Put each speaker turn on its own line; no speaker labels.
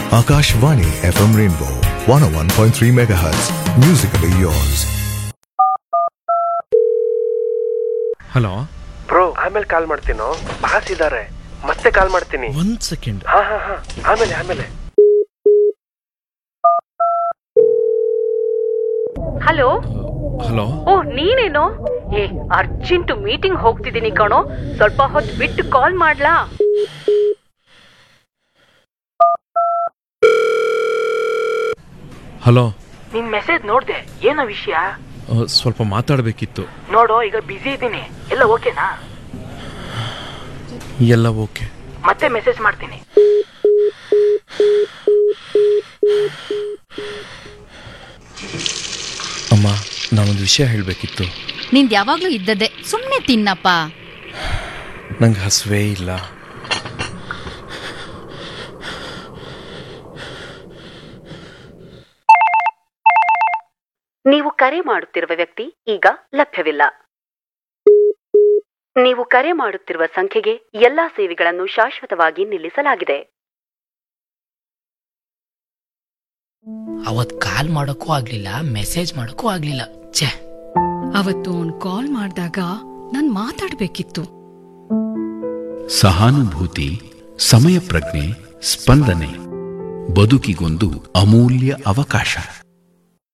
Akashvani FM Rainbow 101.3 MHz. Musically yours.
Hello
bro, ಆಮೇಲೆ ಕಾಲ್ ಮಾಡ್ತೀನೋ, boss ಇದಾರೆ, ಮತ್ತೆ ಕಾಲ್ ಮಾಡ್ತೀನಿ.
ಒಂದ್ ಸೆಕೆಂಡ್.
ಹಾ ಆಮೇಲೆ.
ಹಲೋ.
ಹಲೋ.
ಓ, ನೀನೇನೋ? ಅರ್ಜೆಂಟ್ ಮೀಟಿಂಗ್ ಹೋಗ್ತಿದ್ದೀನಿ ಕಣೋ, ಸ್ವಲ್ಪ ಹೊತ್ತು ಬಿಟ್ಟು ಕಾಲ್ ಮಾಡ್ಲಾ?
ಹಲೋ.
ನಿನ್ ಮೆಸೇಜ್ ನೋಡ್ದೆ, ಏನೋ ವಿಷಯ?
ಸ್ವಲ್ಪ ಮಾತಾಡ್ಬೇಕಿತ್ತು.
ನೋಡು, ಈಗ ಬಿಸಿ ಇದ್ದೀನಿ. ಎಲ್ಲ ಓಕೆನಾ?
ಎಲ್ಲ ಓಕೆ.
ಮತ್ತೆ ಮೆಸೇಜ್ ಮಾಡ್ತೀನಿ.
ಅಮ್ಮ, ನಾನೊಂದು ವಿಷಯ ಹೇಳಬೇಕಿತ್ತು.
ನಿಂದ್ ಯಾವಾಗ್ಲೂ ಇದ್ದದ್ದೇ, ಸುಮ್ನೆ ತಿನ್ನಪ್ಪ.
ನಂಗೆ ಹಸುವೇ ಇಲ್ಲ.
ನೀವು ಕರೆ ಮಾಡುತ್ತಿರುವ ವ್ಯಕ್ತಿ ಈಗ ಲಭ್ಯವಿಲ್ಲ. ನೀವು ಕರೆ ಮಾಡುತ್ತಿರುವ ಸಂಖ್ಯೆಗೆ ಎಲ್ಲಾ ಸೇವೆಗಳನ್ನು ಶಾಶ್ವತವಾಗಿ ನಿಲ್ಲಿಸಲಾಗಿದೆ.
ಅವತ್ ಕಾಲ್ ಮಾಡೋಕ್ಕೂ ಆಗ್ಲಿಲ್ಲ, ಮೆಸೇಜ್ ಮಾಡೋಕ್ಕೂ ಆಗ್ಲಿಲ್ಲ. ಛೇ,
ಅವತ್ತು ಅವ್ನ್ ಕಾಲ್ ಮಾಡಿದಾಗ ನಾನ್ ಮಾತಾಡ್ಬೇಕಿತ್ತು.
ಸಹಾನುಭೂತಿ, ಸಮಯ ಪ್ರಜ್ಞೆ, ಸ್ಪಂದನೆ ಬದುಕಿಗೊಂದು ಅಮೂಲ್ಯ ಅವಕಾಶ.